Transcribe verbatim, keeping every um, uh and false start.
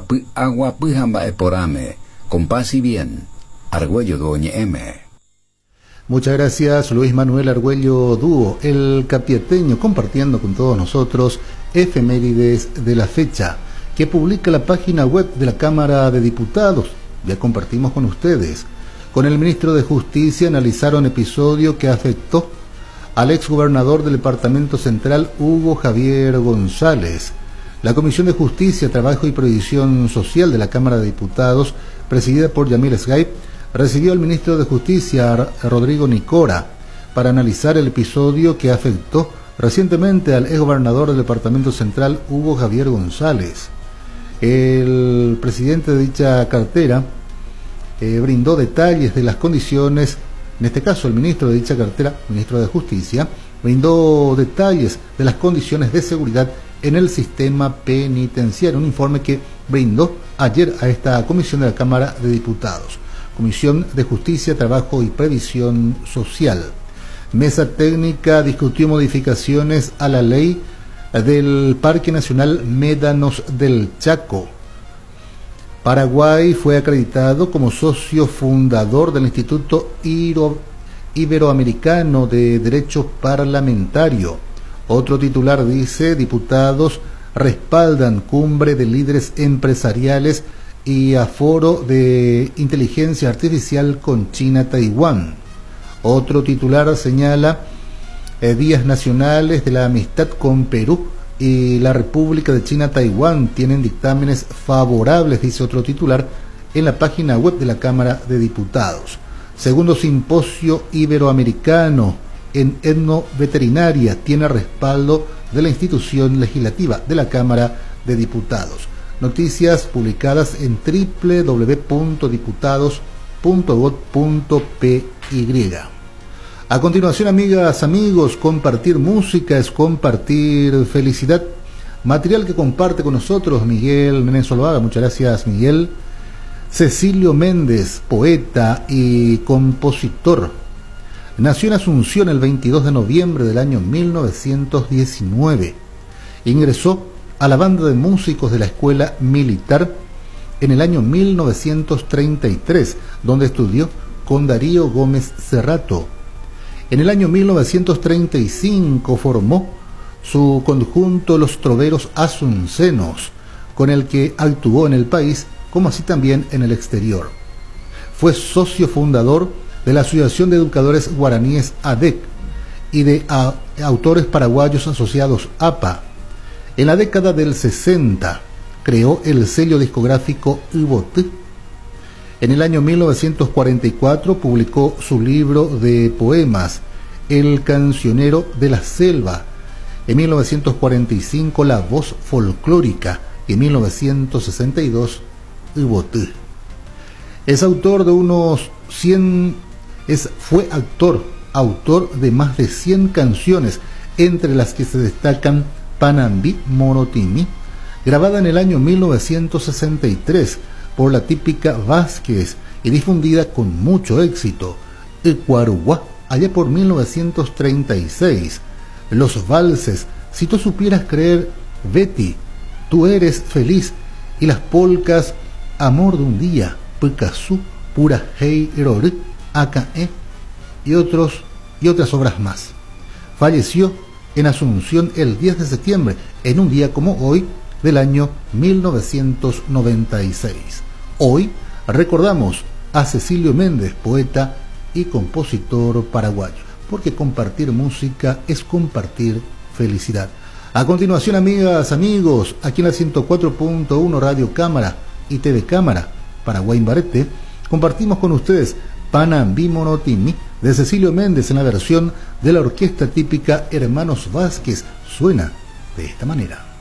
agua pujamba eporame, con paz y bien, Argüello Doña M. Muchas gracias, Luis Manuel Argüello Dúo, el capieteño, compartiendo con todos nosotros efemérides de la fecha, que publica la página web de la Cámara de Diputados. Ya compartimos con ustedes. Con el ministro de Justicia analizaron episodio que afectó al exgobernador del Departamento Central, Hugo Javier González. La Comisión de Justicia, Trabajo y Previsión Social de la Cámara de Diputados, presidida por Yamil Sgay, recibió al ministro de Justicia, Rodrigo Nicora, para analizar el episodio que afectó recientemente al exgobernador del Departamento Central, Hugo Javier González. El presidente de dicha cartera eh, brindó detalles de las condiciones, en este caso el ministro de dicha cartera, ministro de Justicia, brindó detalles de las condiciones de seguridad en el sistema penitenciario, un informe que brindó ayer a esta comisión de la Cámara de Diputados. Comisión de Justicia, Trabajo y Previsión Social. Mesa técnica discutió modificaciones a la ley del Parque Nacional Médanos del Chaco. Paraguay fue acreditado como socio fundador del Instituto Iro- Iberoamericano de Derecho Parlamentario. Otro titular dice: diputados respaldan cumbre de líderes empresariales y aforo de inteligencia artificial con China-Taiwán. Otro titular señala eh, días nacionales de la amistad con Perú y la República de China-Taiwán tienen dictámenes favorables, dice otro titular, en la página web de la Cámara de Diputados. Segundo simposio iberoamericano en etnoveterinaria tiene respaldo de la institución legislativa de la Cámara de Diputados. Noticias publicadas en doble u doble u doble u punto diputados punto gob punto pe ye. A continuación, amigas, amigos, compartir música es compartir felicidad. Material que comparte con nosotros Miguel Menéndez Zuluaga. Muchas gracias, Miguel. Cecilio Méndez, poeta y compositor. Nació en Asunción el veintidós de noviembre del año mil novecientos diecinueve. Ingresó a la banda de músicos de la Escuela Militar en el año mil novecientos treinta y tres, donde estudió con Darío Gómez Cerrato. En el año mil novecientos treinta y cinco formó su conjunto Los Troveros Asuncenos, con el que actuó en el país como así también en el exterior. Fue socio fundador de la Asociación de Educadores Guaraníes A D E C y de a, Autores Paraguayos Asociados A P A. En la década del sesenta creó el sello discográfico Ibot. En el año mil novecientos cuarenta y cuatro publicó su libro de poemas, El Cancionero de la Selva. En mil novecientos cuarenta y cinco, La Voz Folclórica. Y en mil novecientos sesenta y dos, Ibot. Es autor de unos cien, es, fue actor, autor de más de cien canciones, entre las que se destacan Panambi Morotimi, grabada en el año mil novecientos sesenta y tres por la típica Vázquez y difundida con mucho éxito, Ecuaruá, allá por mil novecientos treinta y seis. Los valses, Si tú supieras creer, Betty, Tú eres feliz, y las polcas, Amor de un día, Picasso, Pura Hey Rori, Akae, y otros y otras obras más. Falleció en Asunción el diez de septiembre, en un día como hoy del año mil novecientos noventa y seis. Hoy recordamos a Cecilio Méndez, poeta y compositor paraguayo, porque compartir música es compartir felicidad. A continuación, amigas, amigos, aquí en la ciento cuatro punto uno Radio Cámara y T V Cámara, Paraguay Barete, compartimos con ustedes Panambi Morotimi de Cecilio Méndez en la versión de la orquesta típica Hermanos Vázquez. Suena de esta manera.